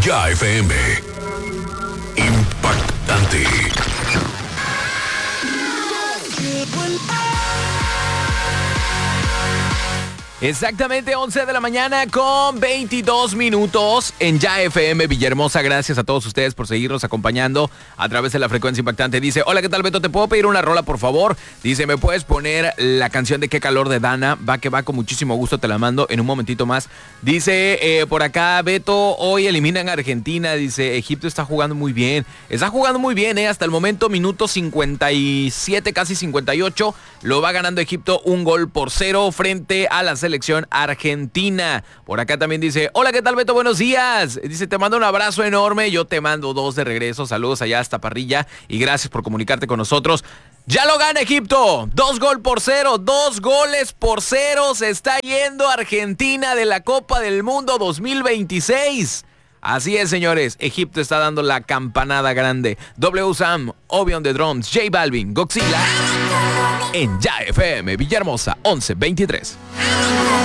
Ya FM. Impactante. Exactamente 11 de la mañana con 22 minutos en Ya FM Villahermosa. Gracias a todos ustedes por seguirnos acompañando a través de la frecuencia impactante. Dice, hola, ¿qué tal, Beto? ¿Te puedo pedir una rola, por favor? Dice, ¿me puedes poner la canción de Qué calor de Dana? Va que va, con muchísimo gusto, te la mando en un momentito más. Dice, por acá, Beto, hoy eliminan a Argentina. Dice, Egipto está jugando muy bien. Está jugando muy bien, hasta el momento, minuto 57, casi 58. Lo va ganando Egipto 1-0 frente a la selección argentina. Por acá también dice, hola, ¿qué tal, Beto? Buenos días. Dice, te mando un abrazo enorme. Yo te mando 2 de regreso. Saludos allá hasta Parrilla y gracias por comunicarte con nosotros. Ya lo gana Egipto. 2-0. 2-0. Se está yendo Argentina de la Copa del Mundo 2026. Así es, señores. Egipto está dando la campanada grande. W Sam, Obi on the Drums, J Balvin, Godzilla. En Ya FM Villahermosa 1123.